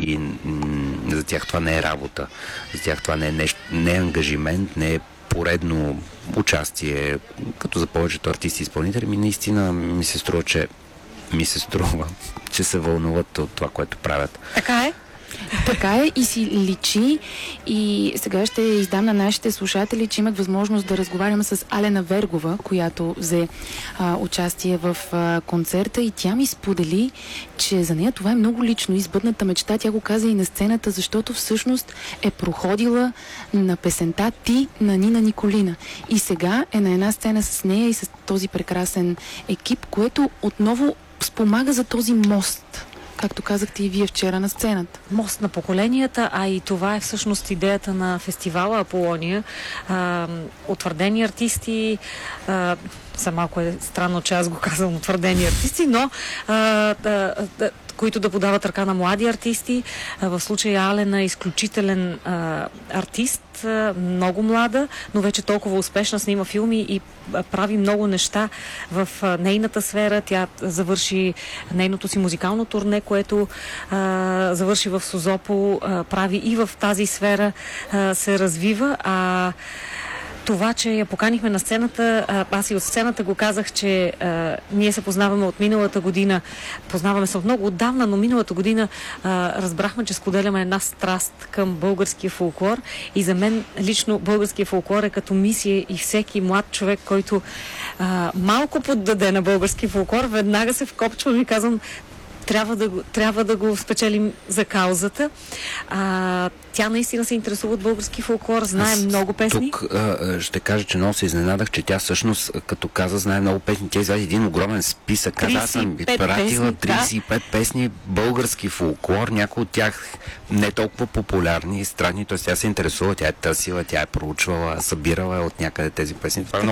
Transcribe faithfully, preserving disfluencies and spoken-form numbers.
и м- за тях това не е работа. За тях това не е нещо, не е ангажимент, не е поредно участие, като за повечето артисти и изпълнители. Ми наистина ми се струва, че ми се струва, че се вълнуват от това, което правят. Така е. Така е и си личи. И сега ще издам на нашите слушатели, че имах възможност да разговарям с Алена Вергова, която взе а, участие в а, концерта, и тя ми сподели, че за нея това е много лично избъдната мечта. Тя го каза и на сцената, защото всъщност е проходила на песента "Ти" на Нина Николина. И сега е на една сцена с нея и с този прекрасен екип, което отново спомага за този мост, както казахте и вие вчера на сцената. Мост на поколенията, а и това е всъщност идеята на фестивала Аполония. А, утвърдени артисти, а, са малко е странно, че аз го казвам утвърдени артисти, но а, а, а, които да подават ръка на млади артисти. А, в случая Алена е изключителен а, артист, а, много млада, но вече толкова успешна, снима филми и а, прави много неща в а, нейната сфера. Тя завърши нейното си музикално турне, което а, завърши в Созопол, а, прави и в тази сфера а, се развива. А това, че я поканихме на сцената, аз и от сцената го казах, че а, ние се познаваме от миналата година, познаваме се от много отдавна, но миналата година а, разбрахме, че споделяме една страст към българския фолклор, и за мен лично българския фолклор е като мисия, и всеки млад човек, който а, малко поддаде на български фолклор, веднага се вкопчвам и казвам: Трябва да, го, трябва да го спечелим за каузата. А, тя наистина се интересува от български фолклор, знае Аз много песни. Тук а, ще кажа, че много се изненадах, че тя всъщност, като каза, знае много песни. Тя извади един огромен списък. Каза, аз съм пратила тридесет и пет песни, български фолклор, някои от тях не толкова популярни и странни. Т.е. тя се интересува, тя е търсила, тя е проучвала, събирала от някъде тези песни. Това е